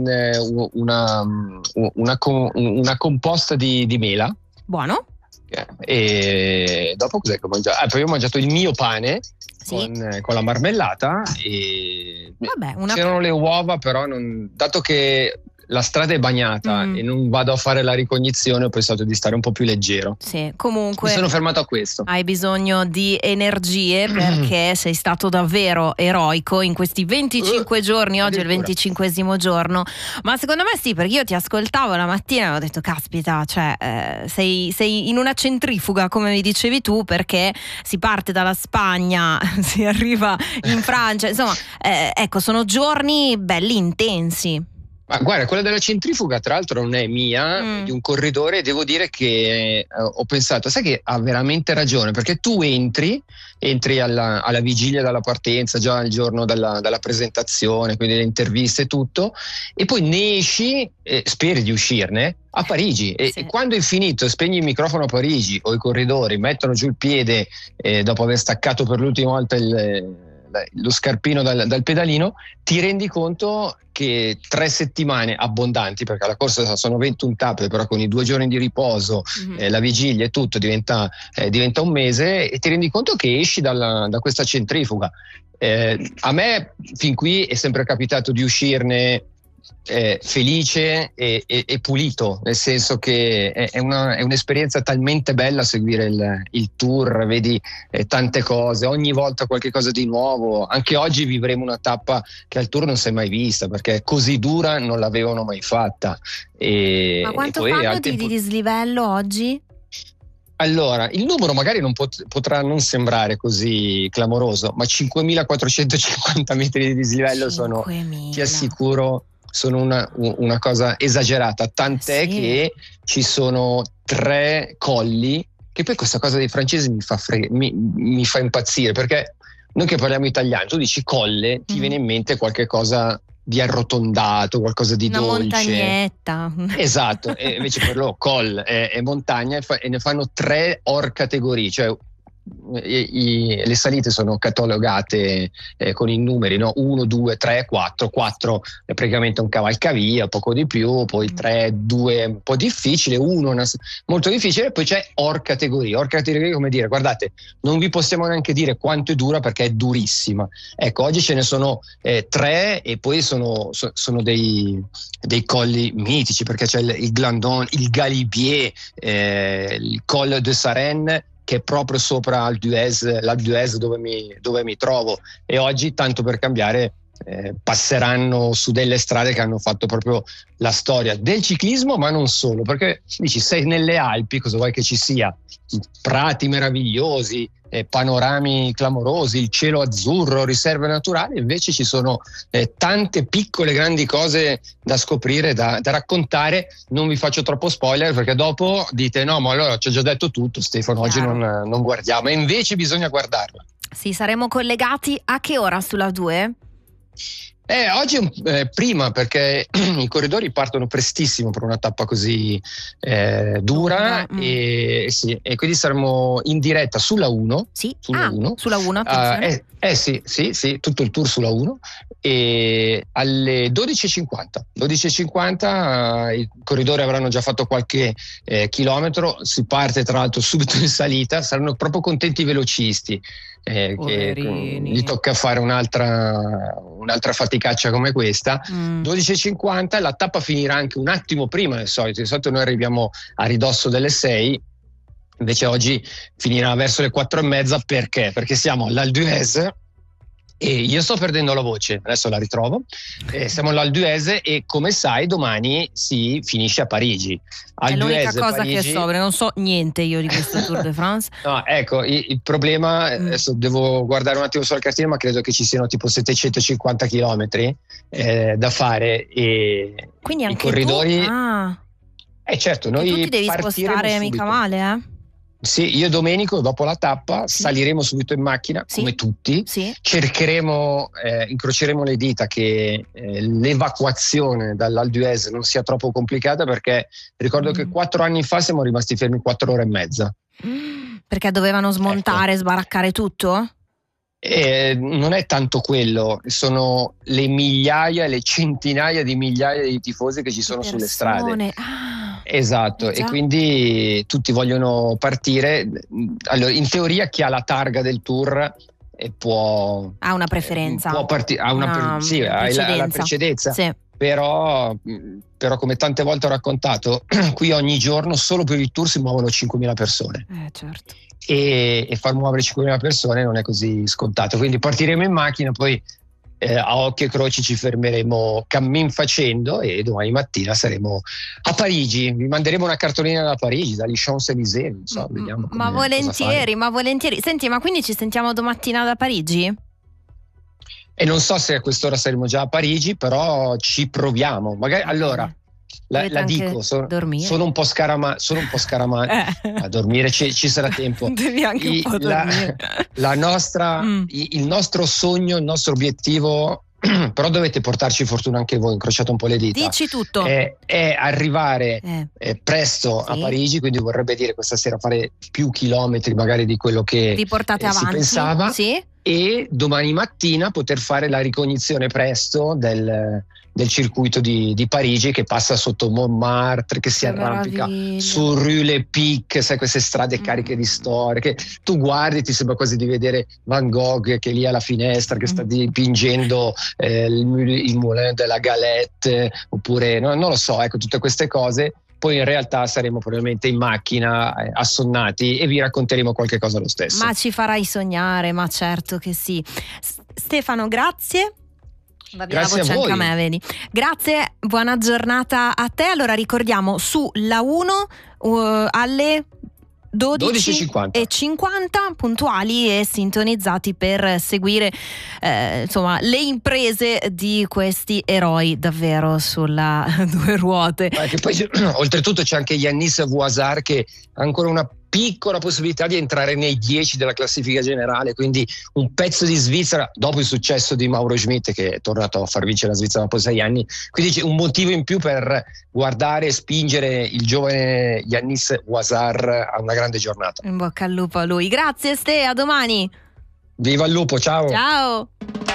una composta di mela. Buono. E dopo cos'è che ho mangiato? Poi ho mangiato il mio pane con la marmellata e c'erano le uova, però dato che la strada è bagnata e non vado a fare la ricognizione, ho pensato di stare un po' più leggero. Sì, comunque mi sono fermato a questo. Hai bisogno di energie perché sei stato davvero eroico in questi 25 giorni. Oggi è il 25esimo giorno, ma secondo me sì, perché io ti ascoltavo la mattina e ho detto caspita, cioè sei in una centrifuga, come mi dicevi tu, perché si parte dalla Spagna, si arriva in Francia, insomma ecco, sono giorni belli intensi. Ma guarda, quella della centrifuga tra l'altro non è mia, di un corridore. Devo dire che ho pensato, sai che ha veramente ragione, perché tu entri alla vigilia della partenza, già il giorno della presentazione, quindi le interviste e tutto, e poi ne esci, speri di uscirne a Parigi, e quando è finito spegni il microfono a Parigi, o i corridori mettono giù il piede dopo aver staccato per l'ultima volta lo scarpino dal pedalino, ti rendi conto che 3 settimane abbondanti, perché la corsa sono 21 tappe, però con i 2 giorni di riposo, la vigilia e tutto diventa un mese, e ti rendi conto che esci da questa centrifuga. A me fin qui è sempre capitato di uscirne felice e pulito, nel senso che è un'esperienza talmente bella seguire il tour, vedi tante cose, ogni volta qualche cosa di nuovo. Anche oggi vivremo una tappa che al tour non si è mai vista, perché così dura non l'avevano mai fatta. Ma quanto fanno di dislivello oggi? Allora, il numero magari non potrà non sembrare così clamoroso, ma 5.450 metri di dislivello sono, ti assicuro, sono una cosa esagerata, tant'è che ci sono 3 colli, che poi questa cosa dei francesi mi fa impazzire, perché noi che parliamo italiano, tu dici colle, ti viene in mente qualche cosa di arrotondato, qualcosa di una dolce. Montagnetta. Esatto, e invece per loro col è montagna, e ne fanno 3 or categorie, cioè le salite sono catalogate con i numeri, no? 1, 2, 3, 4. 4 è praticamente un cavalcavia, poco di più, poi 3, 2 è un po' difficile, 1 molto difficile, poi c'è or categoria. Or categoria, come dire, guardate, non vi possiamo neanche dire quanto è dura, perché è durissima. Ecco, oggi ce ne sono 3, e poi sono dei colli mitici, perché c'è il Glandon, il Galibier, il Col de Sarenne, che è proprio sopra l'Alpe d'Huez dove mi trovo, e oggi, tanto per cambiare, passeranno su delle strade che hanno fatto proprio la storia del ciclismo, ma non solo, perché dici, sei nelle Alpi, cosa vuoi che ci sia? Prati meravigliosi, panorami clamorosi, il cielo azzurro, riserve naturali. Invece ci sono tante piccole grandi cose da scoprire, da raccontare. Non vi faccio troppo spoiler, perché dopo dite no, ma allora ci ho già detto tutto, Stefano, oggi non guardiamo, e invece bisogna guardarla. Sì, saremo collegati a che ora sulla 2? Oggi prima, perché i corridori partono prestissimo per una tappa così dura, e quindi saremo in diretta sulla 1. Sì, sulla 1. Sulla 1, attenzione. Sì, tutto il tour sulla 1, e alle 12.50 i corridori avranno già fatto qualche chilometro. Si parte tra l'altro subito in salita, saranno proprio contenti i velocisti, che gli tocca fare un'altra faticaccia come questa. 12.50, la tappa finirà anche un attimo prima del solito. Di solito noi arriviamo a ridosso delle 6, invece oggi finirà verso le 4:30. Perché siamo all'Alpe d'Huez, e io sto perdendo la voce, adesso la ritrovo. Siamo all'Alpe d'Huez, e come sai domani si finisce a Parigi. È l'unica cosa che so, non so niente io di questo Tour de France. No, ecco, il problema, adesso devo guardare un attimo sulla cartina, ma credo che ci siano tipo 750 chilometri da fare, e quindi anche i corridori certo, noi tu ti devi spostare mica male, Sì, io Domenico, dopo la tappa, saliremo subito in macchina, come tutti. Cercheremo, incroceremo le dita che l'evacuazione dall'Alpe d'Huez non sia troppo complicata, perché ricordo che 4 anni fa siamo rimasti fermi 4 ore e mezza. Perché dovevano smontare, sbaraccare tutto? Non è tanto quello, sono le migliaia, le centinaia di migliaia di tifosi che ci sono sulle strade. Esatto, e quindi tutti vogliono partire. Allora, in teoria chi ha la targa del tour ha una preferenza, può ha la precedenza. Sì. Però come tante volte ho raccontato, qui ogni giorno solo per il tour si muovono 5.000 persone. Certo. E far muovere 5.000 persone non è così scontato, quindi partiremo in macchina, poi a occhio e croce ci fermeremo cammin facendo e domani mattina saremo a Parigi. Vi manderemo una cartolina da Parigi, dagli Champs-Élysées, non so, vediamo ma volentieri. Senti, ma quindi ci sentiamo domattina da Parigi? E non so se a quest'ora saremo già a Parigi, però ci proviamo. Magari allora la dico, sono un po' scaramano a dormire, ci sarà tempo. Devi anche un po' dormire. Il nostro sogno, il nostro obiettivo, però dovete portarci fortuna anche voi, incrociate un po' le dita. Dici tutto. È arrivare presto a Parigi, quindi vorrebbe dire questa sera fare più chilometri magari di quello che vi portate si avanti, pensava. Sì. E domani mattina poter fare la ricognizione presto del circuito di Parigi, che passa sotto Montmartre, che si arrampica su Rue Le Pic, sai, queste strade cariche di storie, che tu guardi, ti sembra quasi di vedere Van Gogh che è lì alla finestra che sta dipingendo il Moulin de la Galette, oppure non lo so, ecco, tutte queste cose. Poi in realtà saremo probabilmente in macchina, assonnati, e vi racconteremo qualche cosa lo stesso. Ma ci farai sognare, ma certo che sì. Stefano, grazie. Va via grazie la voce a voi. Anche a me, vedi. Grazie, buona giornata a te. Allora ricordiamo, su La 1 alle 12:50 puntuali e sintonizzati per seguire insomma le imprese di questi eroi davvero sulla due ruote. Che poi oltretutto c'è anche Yannis Vuasar, che ha ancora una piccola possibilità di entrare nei 10 della classifica generale, quindi un pezzo di Svizzera dopo il successo di Mauro Schmidt, che è tornato a far vincere la Svizzera dopo 6 anni, quindi c'è un motivo in più per guardare e spingere il giovane Yannis Vuasar a una grande giornata. In bocca al lupo a lui. Grazie Ste, a domani. Viva il lupo, ciao.